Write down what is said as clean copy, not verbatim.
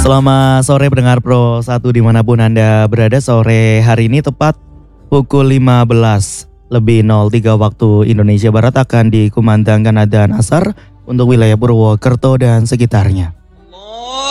Selamat sore pendengar Pro 1 dimanapun Anda berada. Sore hari ini tepat pukul 15:03 waktu Indonesia Barat akan dikumandangkan adzan asar untuk wilayah Purwokerto dan sekitarnya.